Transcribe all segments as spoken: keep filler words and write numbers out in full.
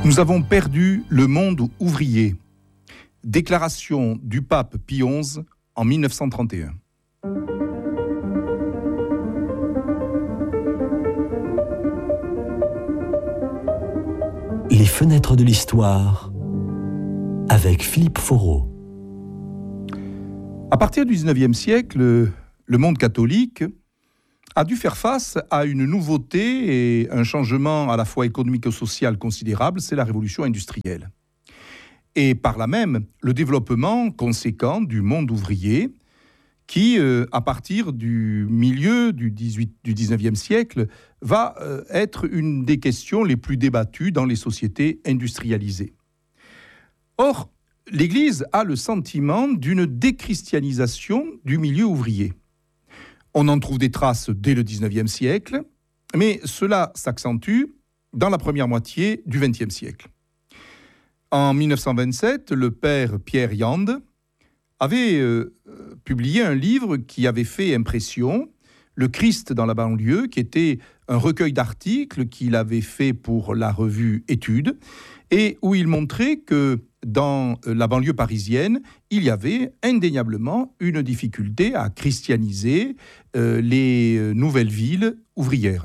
Nous avons perdu le monde ouvrier. Déclaration du pape Pie onze en mille neuf cent trente et un. Les fenêtres de l'histoire avec Philippe Foreau. À partir du dix-neuvième siècle, le monde catholique a dû faire face à une nouveauté et un changement à la fois économique et social considérable, c'est la révolution industrielle. Et par là même, le développement conséquent du monde ouvrier qui, euh, à partir du milieu du, dix-huit, du dix-neuvième siècle, va euh, être une des questions les plus débattues dans les sociétés industrialisées. Or, l'Église a le sentiment d'une déchristianisation du milieu ouvrier. On en trouve des traces dès le dix-neuvième siècle, mais cela s'accentue dans la première moitié du vingtième siècle. En mille neuf cent vingt-sept, le père Pierre Yande avait euh, publié un livre qui avait fait impression, Le Christ dans la banlieue, qui était un recueil d'articles qu'il avait fait pour la revue Études, et où il montrait que dans la banlieue parisienne, il y avait indéniablement une difficulté à christianiser euh, les nouvelles villes ouvrières.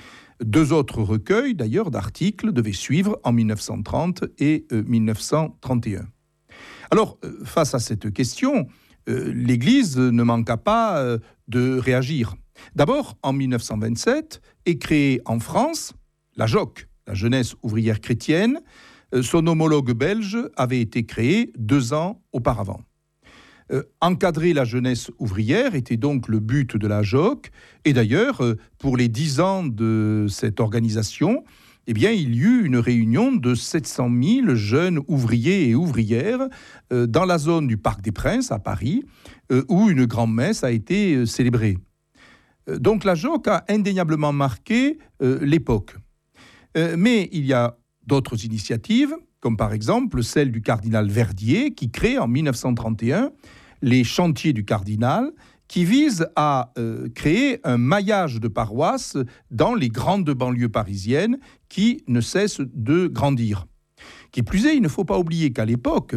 Deux autres recueils, d'ailleurs, d'articles devaient suivre en mille neuf cent trente et euh, mille neuf cent trente et un. Alors, euh, face à cette question, euh, l'Église ne manqua pas euh, de réagir. D'abord, en mille neuf cent vingt-sept, est créée en France la J O C, la Jeunesse ouvrière chrétienne. Son homologue belge avait été créé deux ans auparavant. Euh, encadrer la jeunesse ouvrière était donc le but de la J O C. Et d'ailleurs, euh, pour les dix ans de cette organisation, eh bien, il y eut une réunion de sept cent mille jeunes ouvriers et ouvrières euh, dans la zone du Parc des Princes, à Paris, euh, où une grand-messe a été euh, célébrée. Euh, donc la J O C a indéniablement marqué euh, l'époque. Euh, mais il y a d'autres initiatives, comme par exemple celle du cardinal Verdier, qui crée en mille neuf cent trente et un les chantiers du cardinal, qui visent à euh, créer un maillage de paroisses dans les grandes banlieues parisiennes qui ne cessent de grandir. Qui plus est, il ne faut pas oublier qu'à l'époque,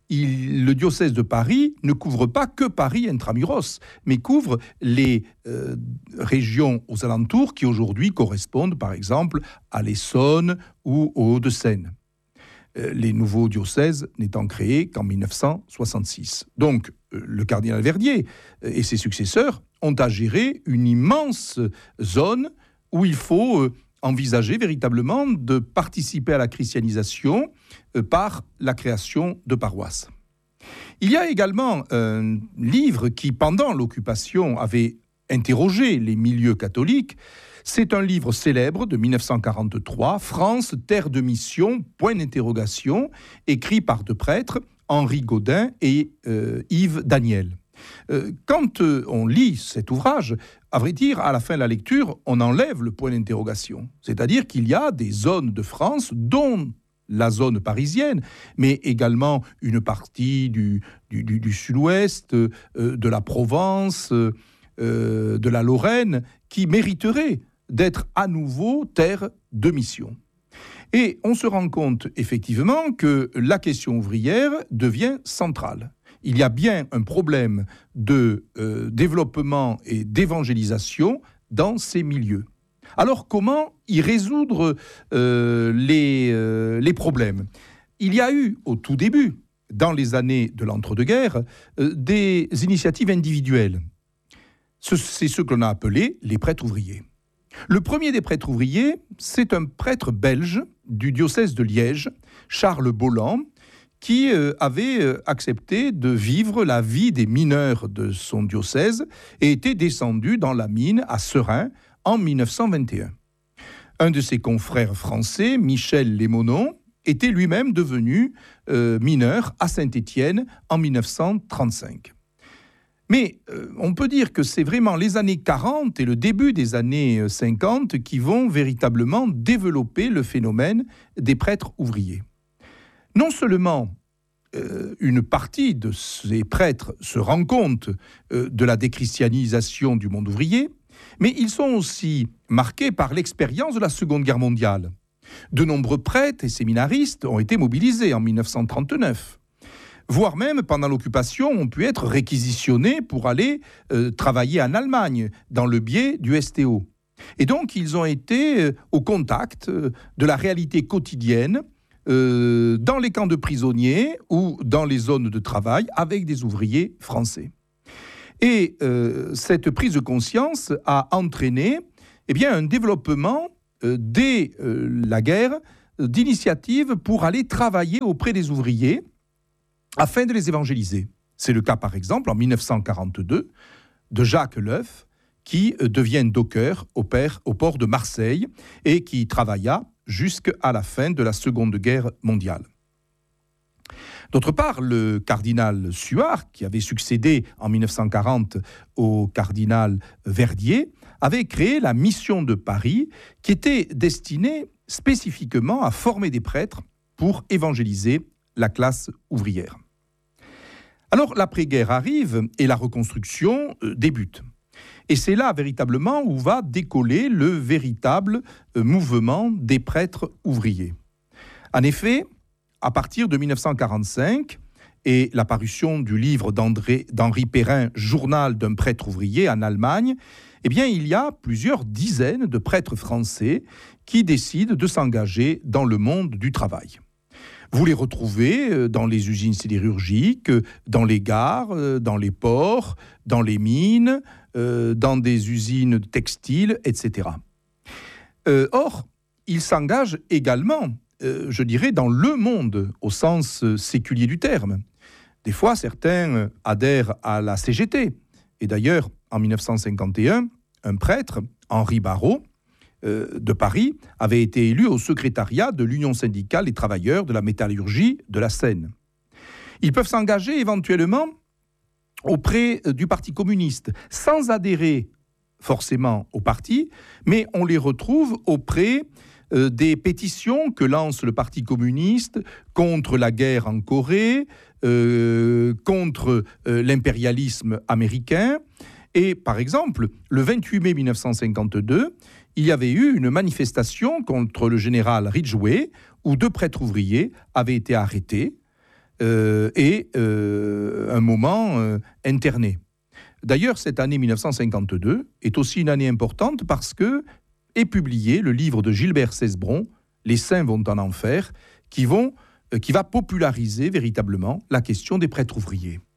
il, le diocèse de Paris ne couvre pas que Paris intramuros, mais couvre les euh, régions aux alentours qui aujourd'hui correspondent par exemple à l'Essonne ou aux Hauts-de-Seine. Euh, les nouveaux diocèses n'étant créés qu'en mille neuf cent soixante-six. Donc euh, le cardinal Verdier euh, et ses successeurs ont à gérer une immense zone où il faut euh, envisager véritablement de participer à la christianisation euh, par la création de paroisses. Il y a également un livre qui, pendant l'occupation, avait interrogé les milieux catholiques. C'est un livre célèbre de mille neuf cent quarante-trois, « France, terre de mission, point d'interrogation », écrit par deux prêtres, Henri Gaudin et euh, Yves Daniel. Euh, quand euh, on lit cet ouvrage, à vrai dire, à la fin de la lecture, on enlève le point d'interrogation. C'est-à-dire qu'il y a des zones de France, dont la zone parisienne, mais également une partie du, du, du, du sud-ouest, euh, de la Provence, euh, de la Lorraine, qui mériteraient d'être à nouveau terre de mission. Et on se rend compte effectivement que la question ouvrière devient centrale. Il y a bien un problème de euh, développement et d'évangélisation dans ces milieux. Alors comment y résoudre euh, les, euh, les problèmes ? Il y a eu au tout début, dans les années de l'entre-deux-guerres, euh, des initiatives individuelles. Ce, c'est ce qu'on a appelé les prêtres ouvriers. Le premier des prêtres ouvriers, c'est un prêtre belge du diocèse de Liège, Charles Bolland, qui euh, avait euh, accepté de vivre la vie des mineurs de son diocèse et était descendu dans la mine à Seraing en mille neuf cent vingt et un. Un de ses confrères français, Michel Lémonon, était lui-même devenu euh, mineur à Saint-Étienne en mille neuf cent trente-cinq. Mais euh, on peut dire que c'est vraiment les années quarante et le début des années cinquante qui vont véritablement développer le phénomène des prêtres ouvriers. Non seulement euh, une partie de ces prêtres se rend compte euh, de la déchristianisation du monde ouvrier, mais ils sont aussi marqués par l'expérience de la Seconde Guerre mondiale. De nombreux prêtres et séminaristes ont été mobilisés en mille neuf cent trente-neuf. Voire même, pendant l'occupation, ont pu être réquisitionnés pour aller euh, travailler en Allemagne, dans le biais du S T O. Et donc, ils ont été euh, au contact euh, de la réalité quotidienne, euh, dans les camps de prisonniers ou dans les zones de travail, avec des ouvriers français. Et euh, cette prise de conscience a entraîné eh bien, un développement, euh, dès euh, la guerre, euh, d'initiatives pour aller travailler auprès des ouvriers, afin de les évangéliser. C'est le cas, par exemple, en mille neuf cent quarante-deux, de Jacques Leuf, qui devient docker au, père, au port de Marseille et qui travailla jusqu'à la fin de la Seconde Guerre mondiale. D'autre part, le cardinal Suard, qui avait succédé en mille neuf cent quarante au cardinal Verdier, avait créé la mission de Paris, qui était destinée spécifiquement à former des prêtres pour évangéliser la classe ouvrière. Alors l'après-guerre arrive et la reconstruction euh, débute. Et c'est là véritablement où va décoller le véritable euh, mouvement des prêtres ouvriers. En effet, à partir de mille neuf cent quarante-cinq et la parution du livre d'André, d'Henri Perrin, Journal d'un prêtre ouvrier en Allemagne, eh bien, il y a plusieurs dizaines de prêtres français qui décident de s'engager dans le monde du travail. Vous les retrouvez dans les usines sidérurgiques, dans les gares, dans les ports, dans les mines, dans des usines textiles, et cetera. Euh, or, ils s'engagent également, euh, je dirais, dans le monde, au sens séculier du terme. Des fois, certains adhèrent à la C G T. Et d'ailleurs, en mille neuf cent cinquante et un, un prêtre, Henri Barrault, de Paris, avait été élu au secrétariat de l'Union syndicale des travailleurs de la métallurgie de la Seine. Ils peuvent s'engager éventuellement auprès du Parti communiste, sans adhérer forcément au parti, mais on les retrouve auprès euh, des pétitions que lance le Parti communiste contre la guerre en Corée, euh, contre euh, l'impérialisme américain. Et par exemple, le vingt-huit mai mille neuf cent cinquante-deux, il y avait eu une manifestation contre le général Ridgway, où deux prêtres ouvriers avaient été arrêtés euh, et, euh, un moment, euh, internés. D'ailleurs, cette année mille neuf cent cinquante-deux est aussi une année importante parce que est publié le livre de Gilbert Cesbron, « Les saints vont en enfer », qui, vont, euh, qui va populariser véritablement la question des prêtres ouvriers.